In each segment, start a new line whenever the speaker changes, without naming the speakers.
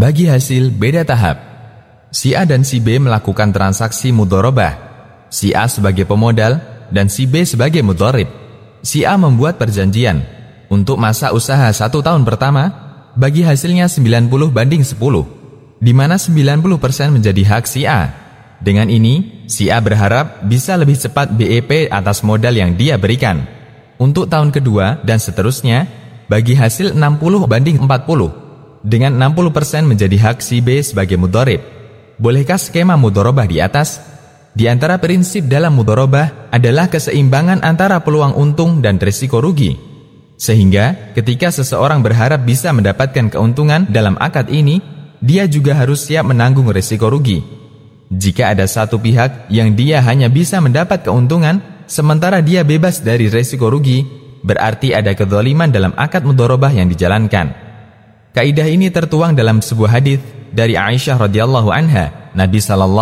Bagi hasil beda tahap. Si A dan si B melakukan transaksi mudharabah. Si A sebagai pemodal dan si B sebagai mudharib. Si A membuat perjanjian untuk masa usaha 1 tahun pertama, bagi hasilnya 90/10, di mana 90% menjadi hak si A. Dengan ini, si A berharap bisa lebih cepat BEP atas modal yang dia berikan. Untuk tahun kedua dan seterusnya, bagi hasil 60/40, dengan 60% menjadi hak si B sebagai mudharib. Bolehkah skema mudharabah di atas? Di antara prinsip dalam mudharabah adalah keseimbangan antara peluang untung dan risiko rugi. Sehingga ketika seseorang berharap bisa mendapatkan keuntungan dalam akad ini, dia juga harus siap menanggung risiko rugi. Jika ada satu pihak yang dia hanya bisa mendapat keuntungan, sementara dia bebas dari risiko rugi, berarti ada kezaliman dalam akad mudharabah yang dijalankan. Kaidah ini tertuang dalam sebuah hadis dari Aisyah radhiyallahu anha. Nabi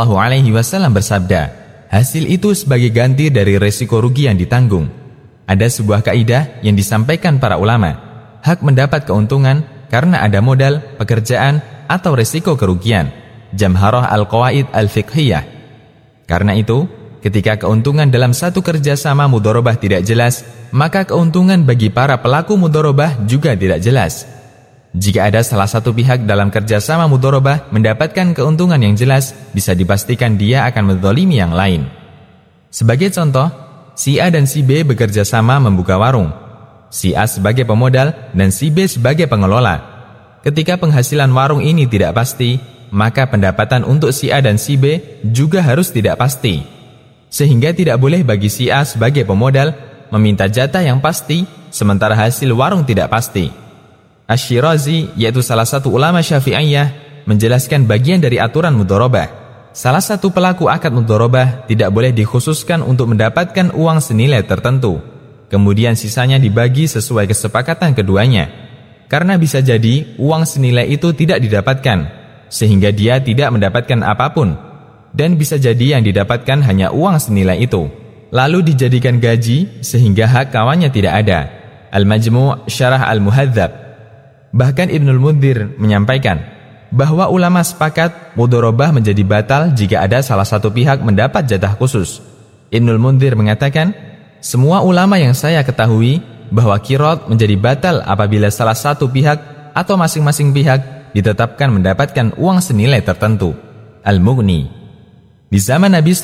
SAW bersabda, hasil itu sebagai ganti dari risiko rugi yang ditanggung. Ada sebuah kaidah yang disampaikan para ulama, hak mendapat keuntungan karena ada modal, pekerjaan, atau risiko kerugian. Jamharah al-Qawaid al-Fiqhiyah. Karena itu, ketika keuntungan dalam satu kerjasama mudharabah tidak jelas, maka keuntungan bagi para pelaku mudharabah juga tidak jelas. Jika ada salah satu pihak dalam kerjasama mudharabah mendapatkan keuntungan yang jelas, bisa dipastikan dia akan menzalimi yang lain. Sebagai contoh, si A dan si B bekerja sama membuka warung. Si A sebagai pemodal dan si B sebagai pengelola. Ketika penghasilan warung ini tidak pasti, maka pendapatan untuk si A dan si B juga harus tidak pasti. Sehingga tidak boleh bagi si A sebagai pemodal meminta jatah yang pasti, sementara hasil warung tidak pasti. Asy-Syirazi, yaitu salah satu ulama Syafi'iyah, menjelaskan bagian dari aturan mudharabah. Salah satu pelaku akad mudharabah tidak boleh dikhususkan untuk mendapatkan uang senilai tertentu, kemudian sisanya dibagi sesuai kesepakatan keduanya. Karena bisa jadi uang senilai itu tidak didapatkan, sehingga dia tidak mendapatkan apapun, dan bisa jadi yang didapatkan hanya uang senilai itu, lalu dijadikan gaji sehingga hak kawannya tidak ada. Al-Majmu' Syarah Al-Muhadzab. Bahkan Ibnul Mundhir menyampaikan bahwa ulama sepakat mudharabah menjadi batal jika ada salah satu pihak mendapat jatah khusus. Ibnul Mundhir mengatakan, semua ulama yang saya ketahui bahwa qirat menjadi batal apabila salah satu pihak atau masing-masing pihak ditetapkan mendapatkan uang senilai tertentu. Al-Mughni. Di zaman Nabi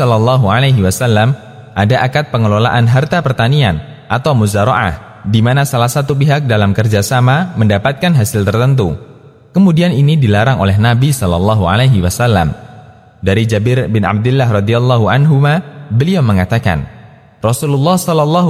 SAW ada akad pengelolaan harta pertanian atau muzara'ah, di mana salah satu pihak dalam kerjasama mendapatkan hasil tertentu. Kemudian ini dilarang oleh Nabi SAW. Dari Jabir bin Abdullah radhiyallahu anhuma, beliau mengatakan, Rasulullah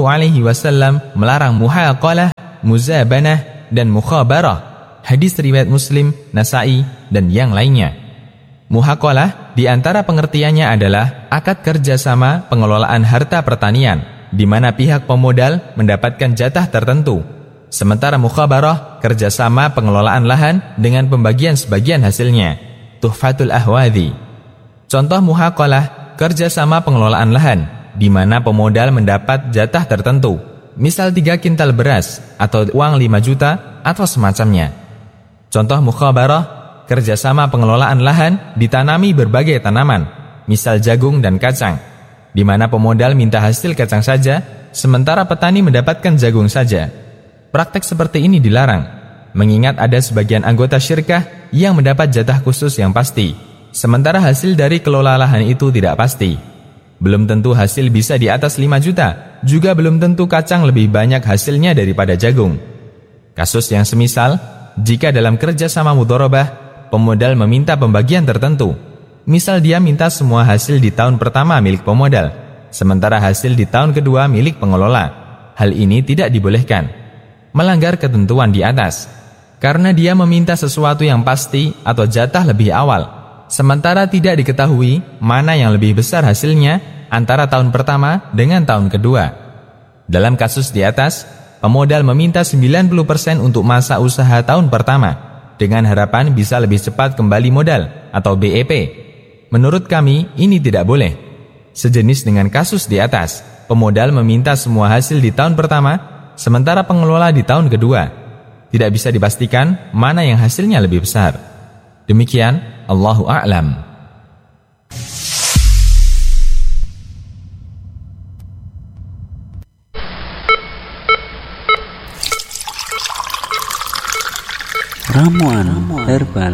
SAW melarang muhaqalah, muzabanah, dan mukhabarah. Hadis riwayat Muslim, Nasa'i, dan yang lainnya. Muhaqalah di antara pengertiannya adalah akad kerjasama pengelolaan harta pertanian, di mana pihak pemodal mendapatkan jatah tertentu. Sementara mukhabarah kerjasama pengelolaan lahan dengan pembagian sebagian hasilnya. Tuhfatul Ahwadhi. Contoh muhaqalah kerjasama pengelolaan lahan, di mana pemodal mendapat jatah tertentu, misal 3 kintal beras atau uang 5 juta atau semacamnya. Contoh mukhabarah, kerjasama pengelolaan lahan ditanami berbagai tanaman, misal jagung dan kacang, di mana pemodal minta hasil kacang saja, sementara petani mendapatkan jagung saja. Praktek seperti ini dilarang, mengingat ada sebagian anggota syirkah yang mendapat jatah khusus yang pasti, sementara hasil dari kelola lahan itu tidak pasti. Belum tentu hasil bisa di atas 5 juta, juga belum tentu kacang lebih banyak hasilnya daripada jagung. Kasus yang semisal, jika dalam kerjasama mudharabah, pemodal meminta pembagian tertentu, misal dia minta semua hasil di tahun pertama milik pemodal, sementara hasil di tahun kedua milik pengelola, hal ini tidak dibolehkan, melanggar ketentuan di atas, karena dia meminta sesuatu yang pasti atau jatah lebih awal, sementara tidak diketahui mana yang lebih besar hasilnya antara tahun pertama dengan tahun kedua. Dalam kasus di atas, pemodal meminta 90% untuk masa usaha tahun pertama, dengan harapan bisa lebih cepat kembali modal atau BEP. Menurut kami, ini tidak boleh. Sejenis dengan kasus di atas, pemodal meminta semua hasil di tahun pertama, sementara pengelola di tahun kedua. Tidak bisa dipastikan mana yang hasilnya lebih besar. Demikian, Allahu a'lam.
Ramuan herbal.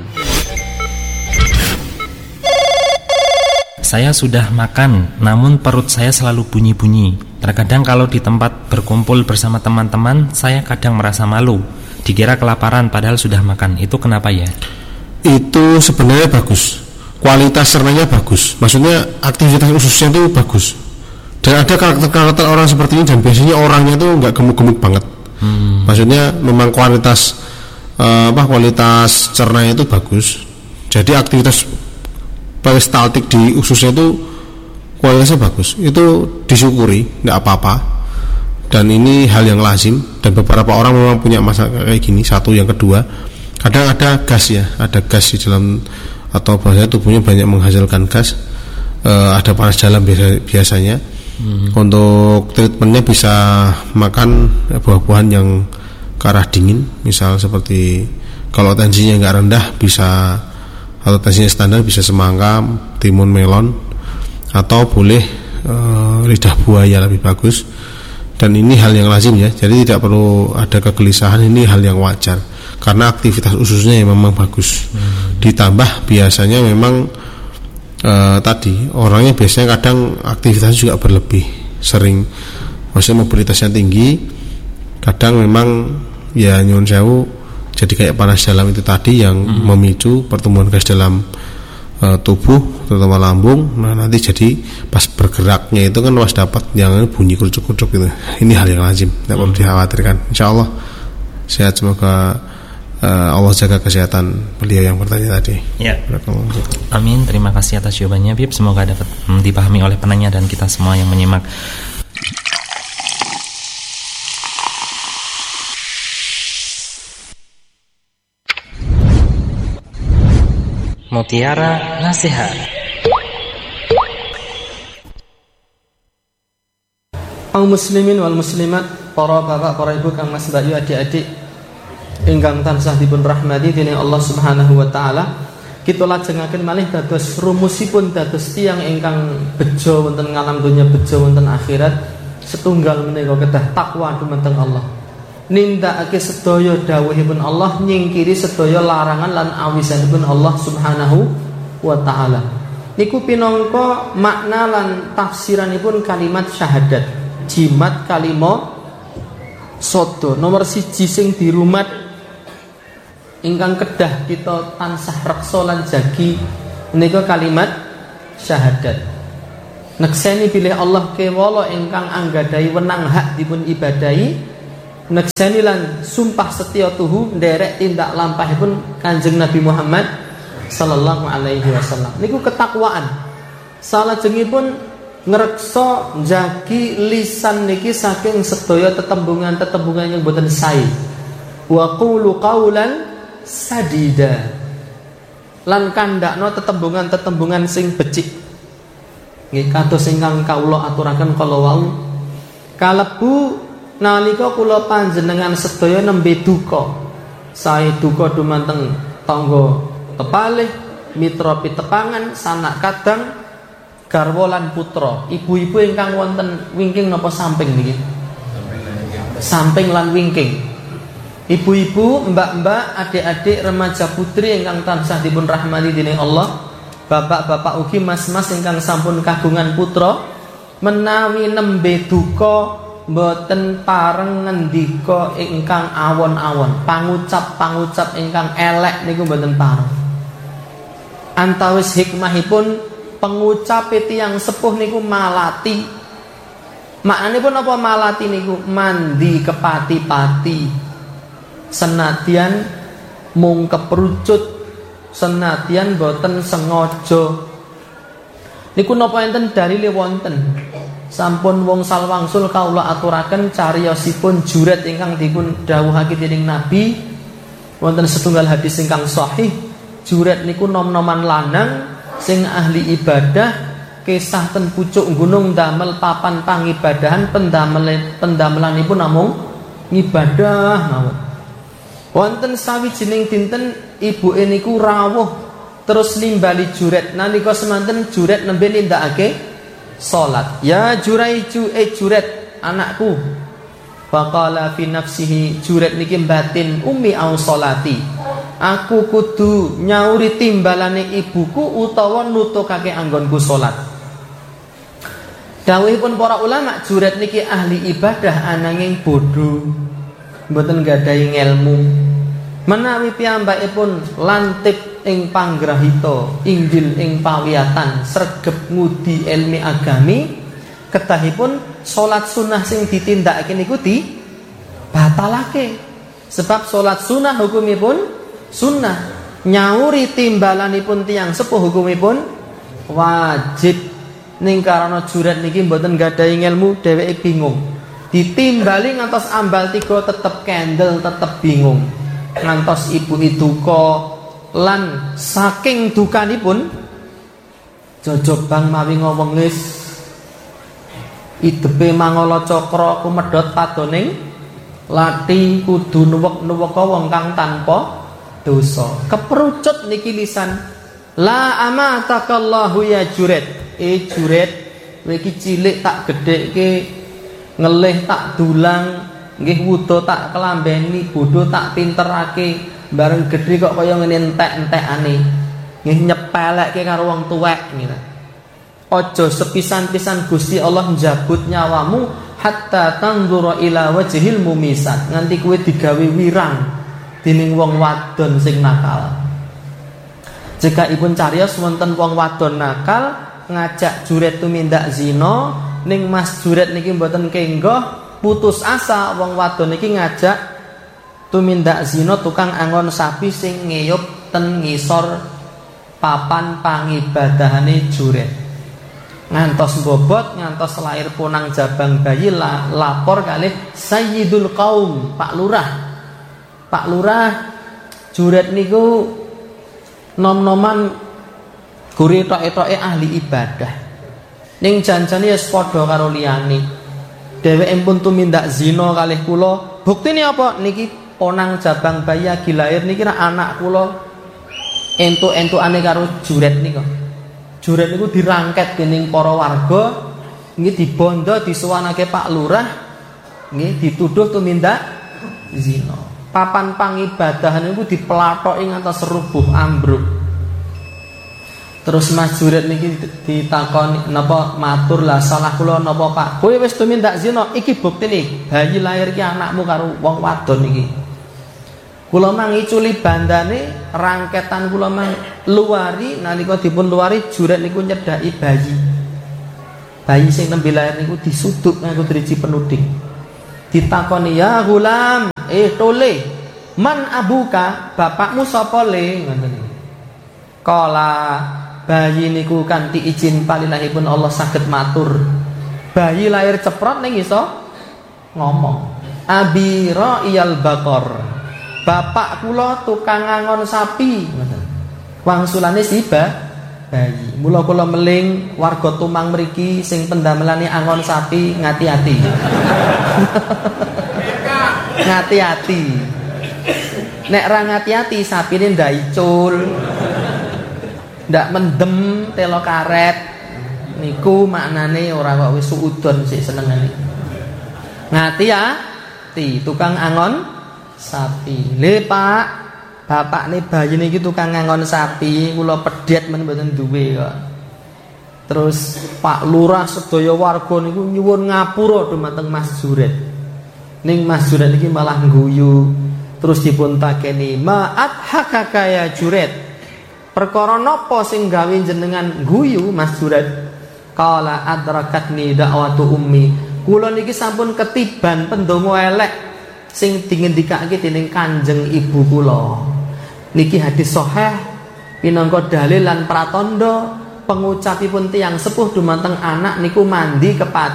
Saya sudah makan, namun perut saya selalu bunyi-bunyi. Terkadang kalau di tempat berkumpul bersama teman-teman, saya kadang merasa malu. Dikira kelaparan padahal sudah makan. Itu kenapa ya?
Itu sebenarnya bagus. Kualitas cernanya bagus. Maksudnya aktivitas ususnya itu bagus. Dan ada karakter-karakter orang seperti ini, dan biasanya orangnya itu nggak gemuk-gemuk banget. Maksudnya memang kualitas kualitas cernanya itu bagus. Jadi aktivitas peristaltik di ususnya itu kualitasnya bagus. Itu disyukuri, tidak apa-apa. Dan ini hal yang lazim. Dan beberapa orang memang punya masalah kayak gini. Satu, yang kedua, kadang ada gas ya, ada gas di dalam, atau bahasanya tubuhnya banyak menghasilkan gas. Ada panas dalam biasanya. Untuk treatmentnya bisa makan buah-buahan yang ke arah dingin, misal seperti kalau tensinya nggak rendah bisa, atau tensinya standar bisa semangka, timun, melon, atau boleh lidah buaya lebih bagus. Dan ini hal yang lazim ya, jadi tidak perlu ada kegelisahan, ini hal yang wajar karena aktivitas ususnya yang memang bagus. Ditambah biasanya memang tadi orangnya biasanya kadang aktivitasnya juga berlebih, sering, maksudnya mobilitasnya tinggi. Kadang memang ya nyuwun sewu, jadi kayak panas dalam itu tadi yang memicu pertumbuhan gas dalam tubuh, terutama lambung. Nah nanti jadi pas bergeraknya itu kan was dapat yang bunyi kerucuk-kerucuk gitu. Ini hal yang lazim, tidak perlu dikhawatirkan. Insyaallah sehat, semoga Allah jaga kesehatan beliau yang bertanya tadi.
Ya. Amin. Terima kasih atas jawabannya, Bib. Semoga dapat dipahami oleh penanya dan kita semua yang menyimak. Mutiara Nasihat.
Kaum muslimin wal muslimat, para bapak, para ibu, kang mas, bayu, adik-adik ingkang tansah dipun rahmati dening Allah Subhanahu wa taala, kita lajengaken malih dados rumusipun dados tiyang ingkang bejo wonten ngalam donya, bejo wonten akhirat. Setunggal menika kedah takwa dumateng Allah, nindakake sedaya dawuhipun Allah, nyingkiri sedaya larangan lan awisanipun Allah Subhanahu wa taala. Niku pinangka makna lan tafsiranipun kalimat syahadat, jimat kalima sodo. Nomor 1 sing dirumat ingkang kedah kita tansah reksa lan jagi menika kalimat syahadat. Nekseni bilih Allah kewala ingkang anggadhahi wenang hak dipun ibadahi, nekseni lan sumpah setya tuhu nderek tindak lampahipun Kanjeng Nabi Muhammad sallallahu alaihi wasallam. Niku ketakwaan. Salajengipun ngreksa njagi lisan niki saking sedaya tetembungan-tetembungan yang boten sae. Wa qulu qaulan sadida. Lan kandakno tetembungan-tetembungan sing becik. Nggih kados ingkang kawula aturaken kala wau, kalebu nalika kula panjenengan sedaya nembe duka, sae duka dumateng tangga tepalih, mitra pitepangan, sanak kadang, garwa lan putra. Ibu-ibu ingkang wonten wingking napa samping niki? Samping lan wingking. Ibu-ibu, mbak-mbak, adik-adik, remaja putri ingkang tansah dipun rahmati dening Allah, bapak-bapak ugi mas-mas ingkang sampun kagungan putra, menawi nembe duka mboten pareng ngendika ingkang awon-awon, pangucap-pangucap ingkang elek niku mboten pareng. Antawis hikmahipun pengucap tiyang sepuh niku malati. Maknanipun apa malati niku? Mandi kepati-pati. Senadyan mung keprucut, senadyan boten sengaja. Niku napa enten dalile wonten. Sampun wong salwangsul kawula aturaken cariyosipun juret ingkang dipun dawuhake dening Nabi. Wonten setunggal hadis ingkang sahih, juret niku nom-noman lanang sing ahli ibadah, kesah ten pucuk gunung damel papan pangibadahan, pendamelanipun namung ngibadah mawon. Wonten sawijining dinten ibuke niku rawuh terus nimbali Juret. Nalika semanten Juret nembe nindakake salat. Ya Juraiju Juret anakku. Faqala fi nafsihi, Juret niki batin ummi au salati. Aku kudu nyauri timbalane ibuku utawa nutukake anggonku salat. Dawuhipun para ulama, Juret niki ahli ibadah ananging bodho, mboten gadahi ngelmu. Menawi piyambakipun lantip ing panggrahita, injil ing pawiyatan, sregep ngudi ilmi agami, ketahipun salat sunah sing ditindakake niku dibatalake. Sebab salat sunah hukumipun sunnah, nyauri timbalanipun tiyang sepuh hukumipun wajib. Ning karana Juret niki mboten gadahi ilmu, dheweke bingung. Ditimbali ngantos ambal 3 tetep kendel, tetep bingung. Ngantos ibu duka lan saking dukanipun jojobang mawi ngowengis idepe mangala cakra kumedhot padoning lati kudu nuwek-nuweka wong kang tanpa dosa. Keperucut niki lisan, la amatakallahu ya Juret. Juret, kowe iki cilik tak gedhekke, ngelih tak dulang, nggih wuda tak kelambeni, bodho tak pinterake, bareng gedhe kok kaya ngene entek-entekane. Nggih nyepelekke karo wong tuwek ngene. Aja sepisan-pisan Gusti Allah njabut nyawamu hatta tanzura ila wajhil mumisat, nganti kowe digawe wirang dening wong wadon sing nakal. Jika ipun cariyos wonten wong wadon nakal ngajak Juret tumindak zina, ning Mas Juret niki mboten kenggah, putus asa wong wadon niki ngajak tumindak zina tukang angon sapi sing ngeyup ten ngisor papan pangibadahane Juret. Ngantos bobot, ngantos lahir punang jabang bayi, lapor kalih Sayyidul Qaum, Pak Lurah. Pak Lurah, Juret niku nom-noman guri tok-toke ahli ibadah. Ning janjane wis padha karo liyane. Dheweke pun tumindak zina kalih kula. Buktine apa? Niki ponang jabang bayi lagi lahir niki anak kula entuk-entukane karo Juret nika. Juret niku dirangket dening para warga, nggih dibondo disuwanake Pak Lurah, nggih dituduh tumindak zina. Papan pangibadahan niku diplathoki ngantos rubuh ambruk. Terus Mas Juret niki ditakoni napa matur, lah salah kula napa Pak? Kowe wis tumindak zina, iki buktine bayi lahir ki anakmu karo wong wadon iki. Kula mang ngiculi bandane, rangketan kula mang luwari, nalika dipun luwari Juret niku nyedhaki bayi. Bayi sing nembe lahir niku disuduk nganggo driji penuding. Ditakoni, "Ya gulam, tole, man abuka? Bapakmu sapa le?" ngoten niku. Kala bayi niku kanthi izin palinahipun Allah saged matur. Bayi lahir ceprot ning iso ngomong. Abi ra'iyal baqar. Bapak kula tukang ngangon sapi ngoten. Wangsulane si bayi. Mula kula meling warga Tumang mriki sing pendamelane angon sapi ngati-ati. Ngati-ati. Nek ra ngati-ati sapine ndak icul. Ndak mendem telo karet niku maknane ora kok wis suudon sik senengane. Ngati-ati tukang angon sapi. Le Pak, bapakne bayi niki tukang angon sapi, kula pedhet men mboten duwe kok. Terus Pak Lurah sedaya warga niku nyuwun ngapura dumateng Mas Juret. Ning Mas Juret niki malah ngguyu. Terus dipun takeni, "Ma'at hakaka ya Juret. Perkara napa sing gawe jenengan guyu Mas Juret?" Qala adrakatni da'watu ummi. Kula niki sampun ketiban pendonga elek sing dingendikake dening Kanjeng ibu kula. Niki hadis sahih pinangka dalil lan pratandha pengucapipun tiyang sepuh dumateng anak niku mandi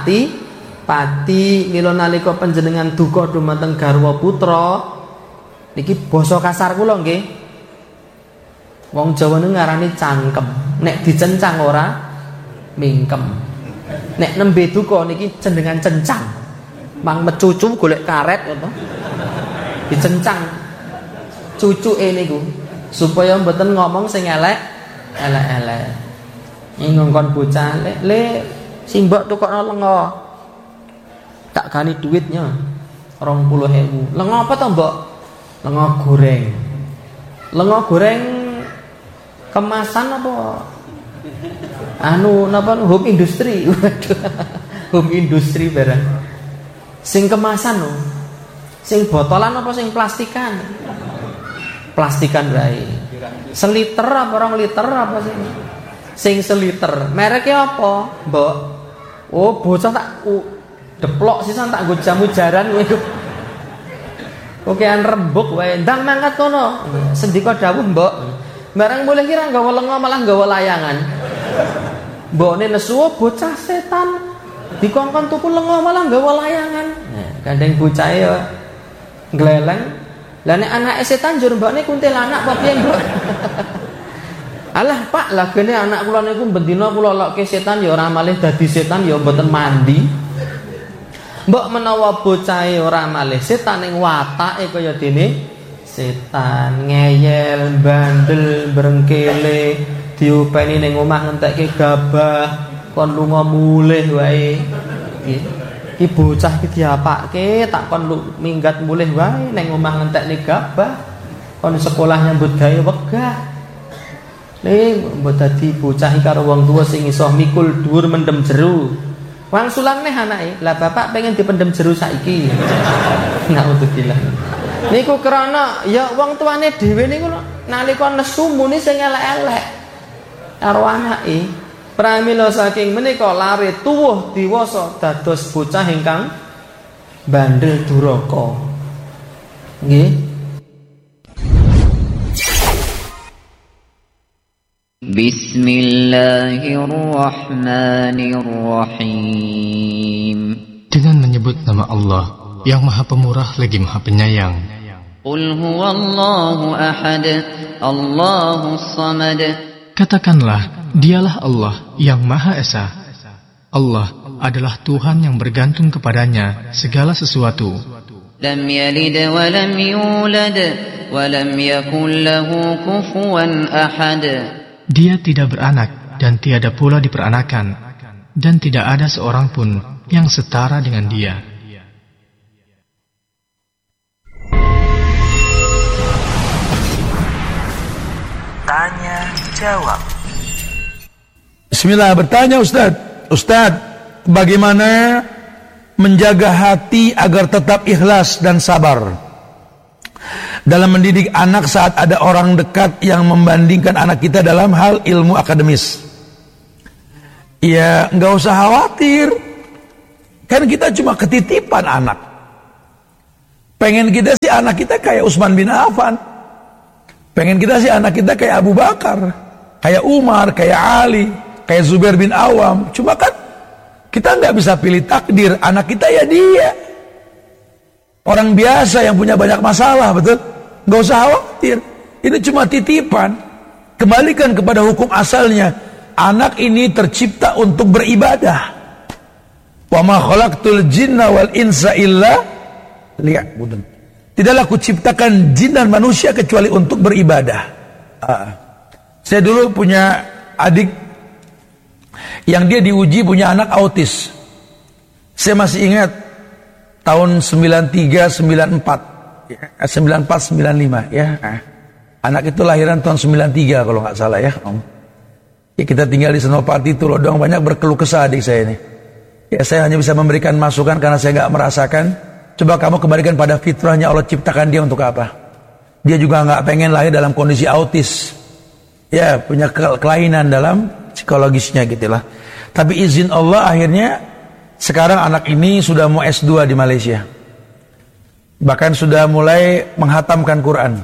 pati mila nalika panjenengan duka dumateng garwa putra niki basa kasar kula nggih. Wong Jawa niku ngarani cangkem. Nek dicencang ora mingkem. Nek nembe duka niki cendengan cencang. Mang mecucu golek karet apa? Dicencang. cucuke niku supaya mboten ngomong sing elek-elek. Ngongkon bocah, "Le, simbok tukokno lenga." Tak gani duitnya 20.000. Lenga apa to, Mbok? Lenga goreng. Lenga goreng kemasan apa? Napa home industry. Home industry barang. Sing kemasan lho. Sing botolan apa sing plastikan? Plastikan wae. Seliter apa 2 liter apa sing? Sing seliter. Mereknya apa, Mbok? Oh, bocah tak deplok sisan tak nggo jamu jaran kowe. Oke an rembug wae. Ndang mangkat kono. Sendika dawuh, Mbok. Barang mulih kira nggawa lenga malah nggawa layangan. Mbokne nesu bocah setan. Dikongkon tuku lenga malah nggawa layangan. Gandeng bocahe ya gleleng. Lah nek anake setan njur mbokne kuntilanak apa piye, Mbok? Alah Pak, lagene anak kula niku bendina kula lokke setan ya ora malih dadi setan ya mboten mandi. Mbok menawa bocahe ora malih setan ning watake kaya dene setan, ngeyel, bandel, brengkele, diopeni ning omah ngentekke gabah, kon lunga mulih wae. Iki bocah iki diapake tak kon minggat mulih wae ning omah ngentekne gabah, kon sekolah nyambut gawe wegah. Mbok dadi bocah iki karo wong tuwa sing iso mikul dhuwur mendem jero. Wangsulan neh anake. Lah bapak pengen dipendem jero saiki. Naudzubillah. Niku krana ya wong tuane dhewe niku nalika nesu muni sing elek-elek karo anake. Pramila saking menika lare tuwuh diwasa dados bocah ingkang bandel duraka. Nggih.
Bismillahirrahmanirrahim.
Dengan menyebut nama Allah yang Maha Pemurah lagi Maha Penyayang.
Qul huwallahu ahad, Allahus samad.
Katakanlah, dialah Allah yang Maha Esa. Allah adalah Tuhan yang bergantung kepadanya segala sesuatu.
Lam yalid wa lam yulad wa lam yakul lahu kufuwan ahad.
Dia tidak beranak dan tiada pula diperanakan, dan tidak ada seorang pun yang setara dengan dia.
Tanya jawab.
Bismillah, bertanya Ustadz, bagaimana menjaga hati agar tetap ikhlas dan sabar dalam mendidik anak saat ada orang dekat yang membandingkan anak kita dalam hal ilmu akademis? Ya nggak usah khawatir, kan kita cuma ketitipan anak. Pengen kita sih anak kita kayak Utsman bin Affan, pengen kita sih anak kita kayak Abu Bakar, kayak Umar, kayak Ali, kayak Zubair bin Awam. Cuma kan kita nggak bisa pilih takdir, anak kita ya dia orang biasa yang punya banyak masalah, betul? Nggak usah khawatir, ini cuma titipan. Kembalikan kepada hukum asalnya. Anak ini tercipta untuk beribadah. Wa ma khalaqtul jinna wal insa illa liya'budun. Tidaklah kuciptakan jin dan manusia kecuali untuk beribadah. Saya dulu punya adik yang dia diuji punya anak autis. Saya masih ingat tahun 93, 94, 94, 95 ya. Anak itu lahiran tahun 93 kalau nggak salah ya. Ya, kita tinggal di Senopati itu loh, doang banyak berkeluh kesah adik saya ini. Ya saya hanya bisa memberikan masukan karena saya nggak merasakan. Coba kamu kembalikan pada fitrahnya, Allah ciptakan dia untuk apa? Dia juga nggak pengen lahir dalam kondisi autis. Ya punya kelainan dalam psikologisnya gitulah. Tapi izin Allah akhirnya sekarang anak ini sudah mau S2 di Malaysia. Bahkan sudah mulai menghatamkan Quran.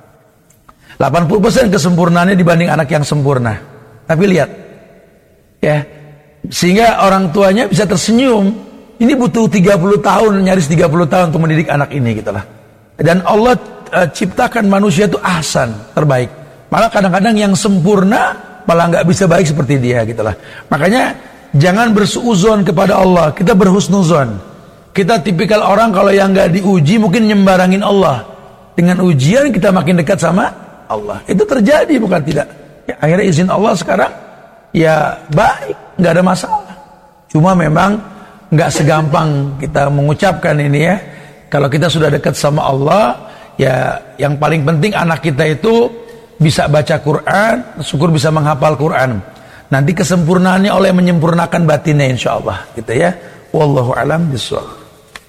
80% kesempurnaannya dibanding anak yang sempurna. Tapi lihat, ya, sehingga orang tuanya bisa tersenyum. Ini butuh 30 tahun, nyaris 30 tahun untuk mendidik anak ini, gitulah. Dan Allah ciptakan manusia itu ahsan, terbaik. Malah kadang-kadang yang sempurna malah nggak bisa baik seperti dia, gitulah. Makanya jangan bersuuzon kepada Allah, kita berhusnuzon. Kita tipikal orang kalau yang nggak diuji mungkin nyembarangin Allah. dengan ujian kita makin dekat sama Allah. Itu terjadi bukan tidak. Ya, akhirnya izin Allah sekarang ya baik, nggak ada masalah. Cuma memang nggak segampang kita mengucapkan ini ya. Kalau kita sudah dekat sama Allah, ya yang paling penting anak kita itu bisa baca Quran, syukur bisa menghafal Quran. Nanti kesempurnaannya oleh menyempurnakan batinnya insyaallah gitu ya. Wallahu a'lam bishawab.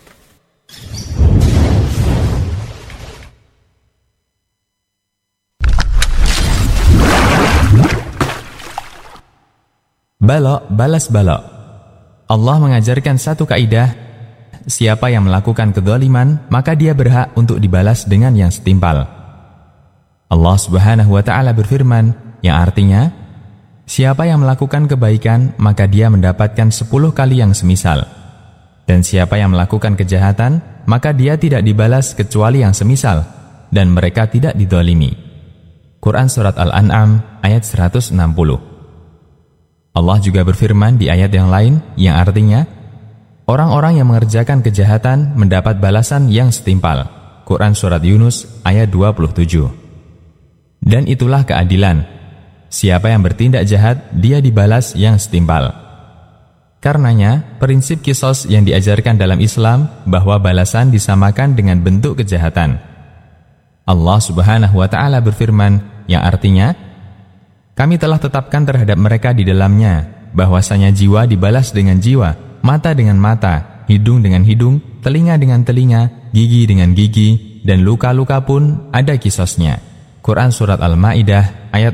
Balok balas balok. Allah mengajarkan satu kaidah, siapa yang melakukan kezaliman, maka dia berhak untuk dibalas dengan yang setimpal. Allah Subhanahu wa taala berfirman, yang artinya, siapa yang melakukan kebaikan, maka dia mendapatkan 10 kali yang semisal. Dan siapa yang melakukan kejahatan, maka dia tidak dibalas kecuali yang semisal, dan mereka tidak dizalimi. Quran Surat Al-An'am ayat 160. Allah juga berfirman di ayat yang lain, yang artinya, orang-orang yang mengerjakan kejahatan mendapat balasan yang setimpal. Quran Surat Yunus ayat 27. Dan itulah keadilan. Siapa yang bertindak jahat, dia dibalas yang setimpal. Karenanya, prinsip qisas yang diajarkan dalam Islam bahwa balasan disamakan dengan bentuk kejahatan. Allah Subhanahu wa taala berfirman, yang artinya, kami telah tetapkan terhadap mereka di dalamnya bahwasanya jiwa dibalas dengan jiwa, mata dengan mata, hidung dengan hidung, telinga dengan telinga, gigi dengan gigi, dan luka-luka pun ada qisasnya. Quran Surat Al-Ma'idah ayat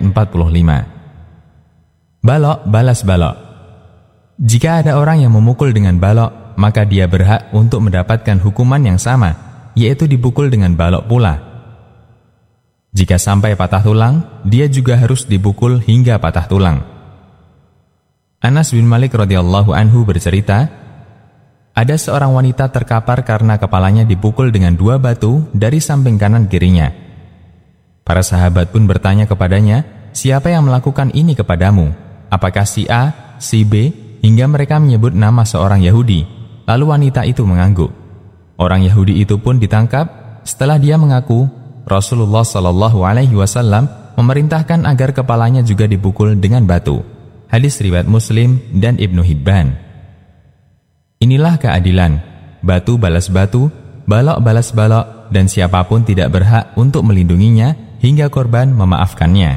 45. Balok balas balok. Jika ada orang yang memukul dengan balok, maka dia berhak untuk mendapatkan hukuman yang sama, yaitu dipukul dengan balok pula. Jika sampai patah tulang, dia juga harus dipukul hingga patah tulang. Anas bin Malik radhiyallahu anhu bercerita, ada seorang wanita terkapar karena kepalanya dipukul dengan 2 batu dari samping kanan kirinya. Para sahabat pun bertanya kepadanya, siapa yang melakukan ini kepadamu? Apakah si A, si B, hingga mereka menyebut nama seorang Yahudi. Lalu wanita itu mengangguk. Orang Yahudi itu pun ditangkap. Setelah dia mengaku, Rasulullah Shallallahu Alaihi Wasallam memerintahkan agar kepalanya juga dipukul dengan batu. Hadis riwayat Muslim dan Ibnu Hibban. Inilah keadilan. Batu balas batu, balok balas balok, dan siapapun tidak berhak untuk melindunginya hingga korban memaafkannya.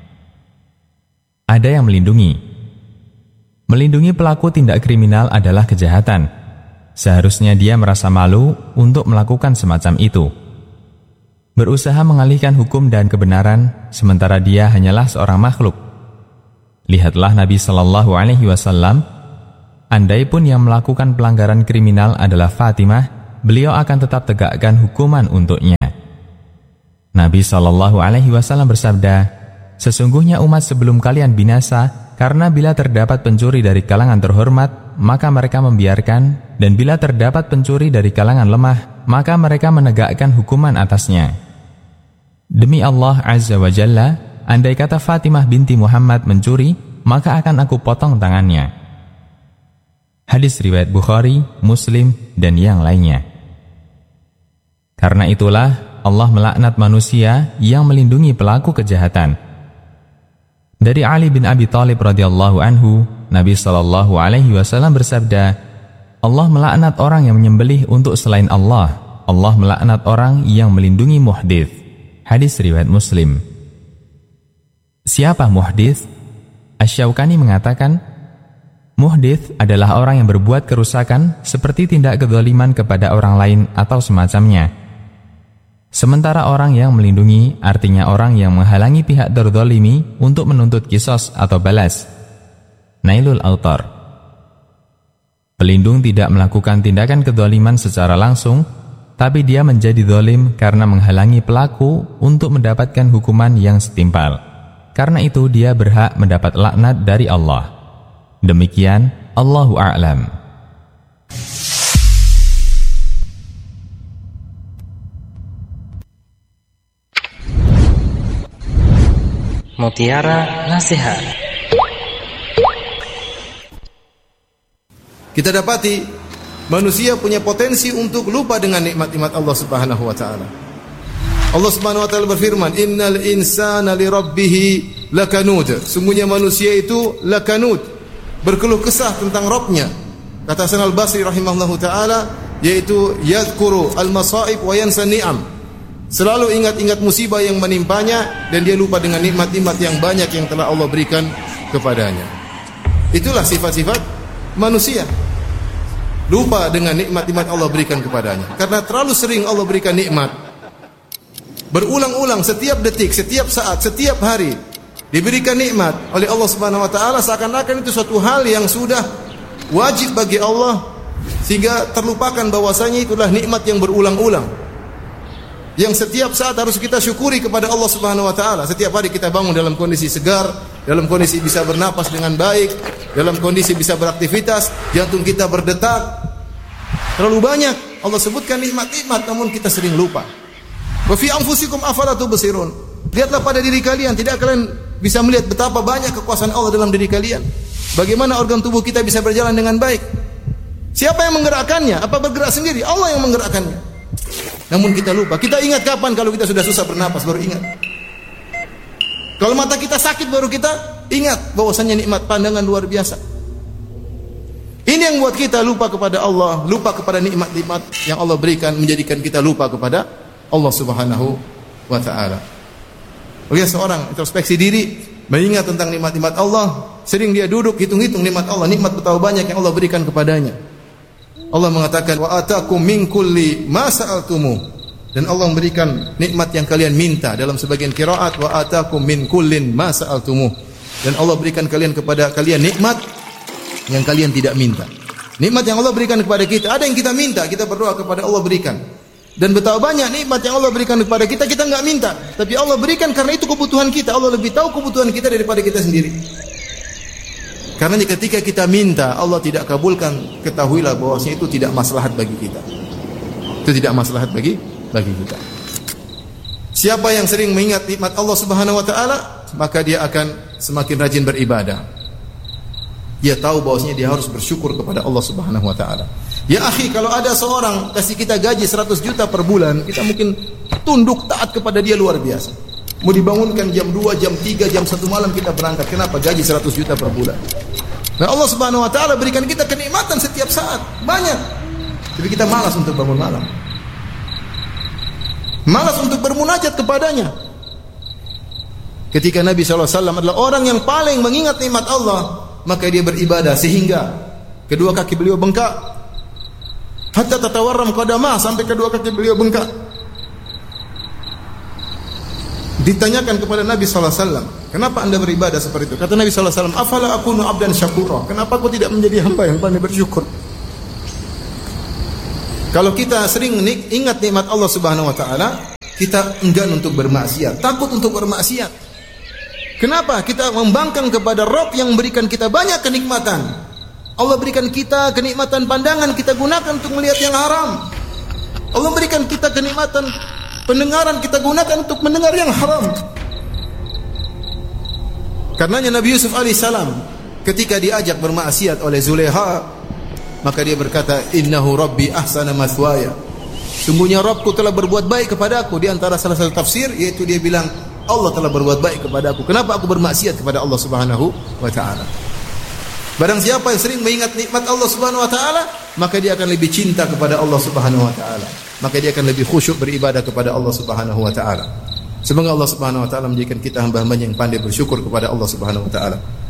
Ada yang melindungi. Melindungi pelaku tindak kriminal adalah kejahatan. Seharusnya dia merasa malu untuk melakukan semacam itu. Berusaha mengalihkan hukum dan kebenaran, sementara dia hanyalah seorang makhluk. Lihatlah Nabi Shallallahu Alaihi Wasallam. Andai pun yang melakukan pelanggaran kriminal adalah Fatimah, beliau akan tetap tegakkan hukuman untuknya. Nabi Shallallahu Alaihi Wasallam bersabda, sesungguhnya umat sebelum kalian binasa, karena bila terdapat pencuri dari kalangan terhormat, maka mereka membiarkan, dan bila terdapat pencuri dari kalangan lemah, maka mereka menegakkan hukuman atasnya. Demi Allah Azza wa Jalla, andai kata Fatimah binti Muhammad mencuri, maka akan aku potong tangannya. Hadis riwayat Bukhari, Muslim, dan yang lainnya. Karena itulah Allah melaknat manusia yang melindungi pelaku kejahatan. Dari Ali bin Abi Thalib radhiyallahu anhu, Nabi Shallallahu Alaihi Wasallam bersabda, Allah melaknat orang yang menyembelih untuk selain Allah. Allah melaknat orang yang melindungi muhdits. Hadis riwayat Muslim. Siapa muhdits? Asy-Syaukani mengatakan, muhdits adalah orang yang berbuat kerusakan seperti tindak kezaliman kepada orang lain atau semacamnya. Sementara orang yang melindungi artinya orang yang menghalangi pihak terzalimi untuk menuntut qisas atau balas. Nailul Autar. Pelindung tidak melakukan tindakan kezaliman secara langsung, tapi dia menjadi zalim karena menghalangi pelaku untuk mendapatkan hukuman yang setimpal. Karena itu dia berhak mendapat laknat dari Allah. Demikian, Allahu a'lam.
Mutiara Nasihat.
Kita dapati manusia punya potensi untuk lupa dengan nikmat-nikmat Allah Subhanahu wa taala.
Allah Subhanahu wa taala berfirman, "Innal insana li rabbih lakanud." Sungguhnya manusia itu lakanud, berkeluh kesah tentang Rabbnya. Kata Hasan al-Basri rahimahullahu taala, yaitu yadhkuru al-masaib wa yansa ni'am. Selalu ingat-ingat musibah yang menimpanya dan dia lupa dengan nikmat-nikmat yang banyak yang telah Allah berikan kepadanya. Itulah sifat-sifat manusia. Lupa dengan nikmat-nikmat Allah berikan kepadanya. Karena terlalu sering Allah berikan nikmat. Berulang-ulang setiap detik, setiap saat, setiap hari diberikan nikmat oleh Allah Subhanahu wa taala, seakan-akan itu suatu hal yang sudah wajib bagi Allah, sehingga terlupakan bahwasanya itulah nikmat yang berulang-ulang. Yang setiap saat harus kita syukuri kepada Allah Subhanahu wa taala. Setiap hari kita bangun dalam kondisi segar, dalam kondisi bisa bernapas dengan baik, dalam kondisi bisa beraktivitas, jantung kita berdetak. Terlalu banyak Allah sebutkan nikmat-nikmat, namun kita sering lupa. Wa fi anfusikum afala tubsirun. Lihatlah pada diri kalian, tidak kalian bisa melihat betapa banyak kekuasaan Allah dalam diri kalian? Bagaimana organ tubuh kita bisa berjalan dengan baik? Siapa yang menggerakkannya? Apa bergerak sendiri? Allah yang menggerakkannya. Namun kita lupa. Kita ingat kapan kalau kita sudah susah bernapas baru ingat. Kalau mata kita sakit baru kita ingat bahwasanya nikmat pandangan luar biasa. Ini yang buat kita lupa kepada Allah, lupa kepada nikmat-nikmat yang Allah berikan, menjadikan kita lupa kepada Allah Subhanahu wa taala. Lihat seorang introspeksi diri, mengingat tentang nikmat-nikmat Allah, sering dia duduk hitung-hitung nikmat Allah, nikmat betapa banyak yang Allah berikan kepadanya. Allah mengatakan, "Wa atakum min kulli ma sa'altumu." Dan Allah memberikan nikmat yang kalian minta. Dalam sebagian qiraat, "Wa atakum min kullin ma sa'altumu." Dan Allah berikan kepada kalian nikmat yang kalian tidak minta. Nikmat yang Allah berikan kepada kita, ada yang kita minta, kita berdoa kepada Allah berikan. Dan betapa banyak nikmat yang Allah berikan kepada kita, kita enggak minta, tapi Allah berikan karena itu kebutuhan kita. Allah lebih tahu kebutuhan kita daripada kita sendiri. Karena ketika kita minta, Allah tidak kabulkan, ketahuilah bahwasanya itu tidak maslahat bagi kita. Itu tidak maslahat bagi kita. Siapa yang sering mengingat nikmat Allah Subhanahu wa taala, maka dia akan semakin rajin beribadah. Dia tahu bahwasanya dia harus bersyukur kepada Allah Subhanahu wa taala. Ya akhi, kalau ada seorang kasih kita gaji 100 juta per bulan, kita mungkin tunduk taat kepada dia luar biasa. Mau dibangunkan jam 2, jam 3, jam 1 malam kita berangkat. Kenapa? Gaji 100 juta per bulan. Nah, Allah Subhanahu wa taala berikan kita kenikmatan setiap saat, banyak. Tapi kita malas untuk bangun malam. Malas untuk bermunajat kepadanya. Ketika Nabi SAW adalah orang yang paling mengingat nikmat Allah, maka dia beribadah sehingga kedua kaki beliau bengkak. Hatta tatawarram qadamah, sampai kedua kaki beliau bengkak. Ditanyakan kepada Nabi SAW, kenapa anda beribadah seperti itu? Kata Nabi SAW, afala akunu abdan syakura, kenapa aku tidak menjadi hamba yang pandai bersyukur? Kalau kita sering ingat nikmat Allah Subhanahu wa taala, kita enggan untuk bermaksiat, takut untuk bermaksiat. Kenapa? Kita membangkang kepada Rabb yang memberikan kita banyak kenikmatan. Allah berikan kita kenikmatan pandangan, kita gunakan untuk melihat yang haram. Allah berikan kita kenikmatan pendengaran, kita gunakan untuk mendengar yang haram. Karenanya Nabi Yusuf alaihissalam ketika diajak bermaksiat oleh Zulaiha, maka dia berkata, "Innahu Rabbi ahsana mathwaya." Sungguhnya Rabbku telah berbuat baik kepadaku. Di antara salah satu tafsir yaitu dia bilang, Allah telah berbuat baik kepadaku. Kenapa aku bermaksiat kepada Allah Subhanahu wa taala? Barang siapa yang sering mengingat nikmat Allah Subhanahu wa taala, maka dia akan lebih cinta kepada Allah Subhanahu wa taala. Maka dia akan lebih khusyuk beribadah kepada Allah Subhanahu wa taala. Semoga Allah Subhanahu wa taala menjadikan kita hamba-hambanya yang pandai bersyukur kepada Allah Subhanahu wa taala.